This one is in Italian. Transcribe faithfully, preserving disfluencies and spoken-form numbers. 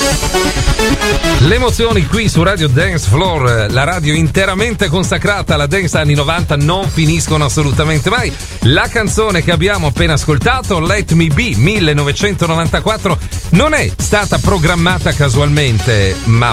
Le emozioni qui su Radio Dance Floor, la radio interamente consacrata alla dance anni novanta, non finiscono assolutamente mai. La canzone che abbiamo appena ascoltato, Let Me Be millenovecentonovantaquattro, non è stata programmata casualmente, ma